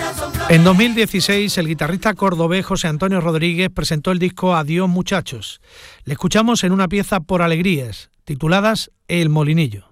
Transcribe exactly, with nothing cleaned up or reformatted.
En dos mil dieciséis, el guitarrista cordobés José Antonio Rodríguez presentó el disco Adiós muchachos. Le escuchamos en una pieza por alegrías, tituladas El Molinillo.